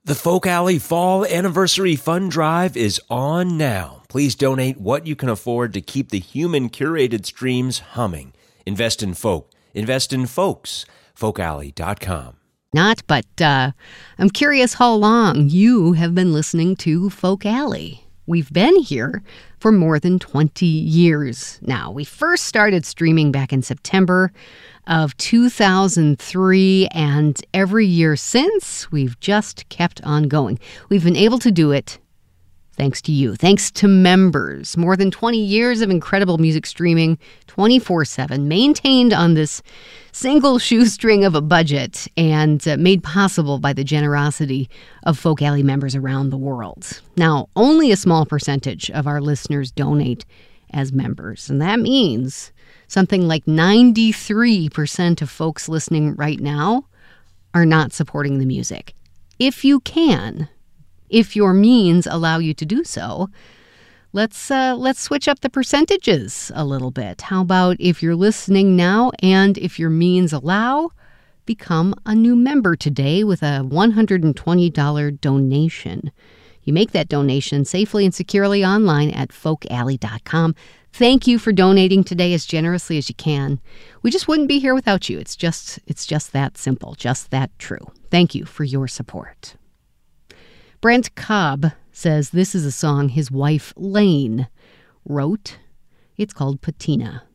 The Folk Alley Fall Anniversary Fund Drive is on now. Please donate what you can afford to keep the human-curated streams humming. Invest in folk. Invest in folks. FolkAlley.com. I'm curious how long you have been listening to Folk Alley. We've been here for more than 20 years now. We first started streaming back in September of 2003, and every year since, we've just kept on going. We've been able to do it thanks to you, thanks to members. More than 20 years of incredible music streaming, 24/7, maintained on this single shoestring of a budget, and made possible by the generosity of Folk Alley members around the world. Now, only a small percentage of our listeners donate as members, and that means something like 93% of folks listening right now are not supporting the music. If you can, if your means allow you to do so, let's switch up the percentages a little bit. How about if you're listening now and if your means allow, become a new member today with a $120 donation. You make that donation safely and securely online at folkalley.com. Thank you for donating today as generously as you can. We just wouldn't be here without you. It's just that simple, just that true. Thank you for your support. Brent Cobb says this is a song his wife, Lane, wrote. It's called Patina.